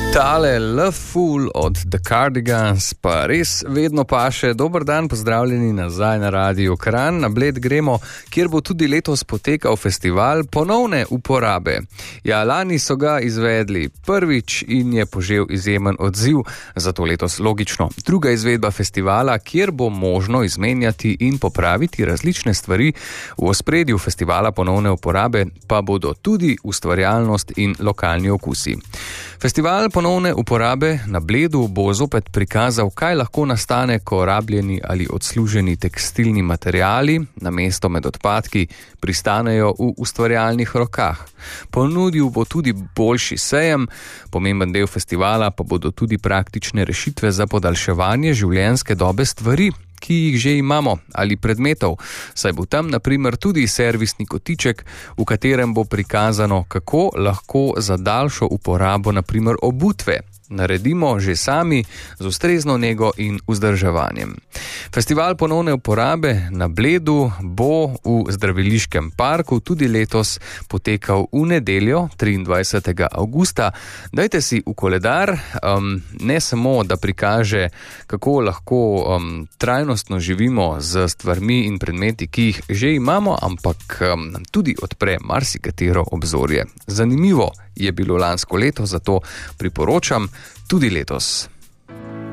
Tale Love Fool od The Cardigans pa res vedno paše. Dober dan, pozdravljeni nazaj na Radiu Kranj. Na Bled gremo, kjer bo tudi letos potekal festival ponovne uporabe. Ja, lani so ga izvedli prvič in je požel izjemen odziv, zato letos logično druga izvedba festivala, kjer bo možno izmenjati in popraviti različne stvari. V ospredju festivala ponovne uporabe pa bodo tudi ustvarjalnost in lokalni okusi. Festival ponovne uporabe na Bledu bo zopet prikazal, kaj lahko nastane, ko rabljeni ali odsluženi tekstilni materiali namesto med odpadki pristanejo v ustvarjalnih rokah. Ponudil bo tudi boljši sejem, pomemben del festivala pa bodo tudi praktične rešitve za podaljševanje življenjske dobe stvari, ki jih že imamo, ali predmetov, saj bo tam na primer tudi servisni kotiček, v katerem bo prikazano, kako lahko za daljšo uporabo na primer obutve naredimo že sami z ustrezno nego in vzdrževanjem. Festival ponovne uporabe na Bledu bo v Zdraviliškem parku tudi letos potekal v nedeljo 23. avgusta. Dajte si v koledar, ne samo, da prikaže, kako lahko trajnostno živimo z stvarmi in predmeti, ki jih že imamo, ampak tudi odpre marsikatero obzorje. Zanimivo je bilo lansko leto, zato priporočam tudi letos.